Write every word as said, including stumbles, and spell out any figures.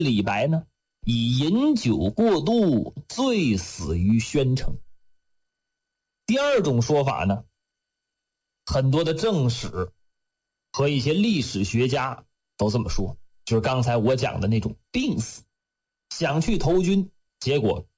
李白呢，以饮酒过度醉死于宣城。第二种说法呢，很多的正史和一些历史学家都这么说，就是刚才我讲的那种病死，想去投军，结果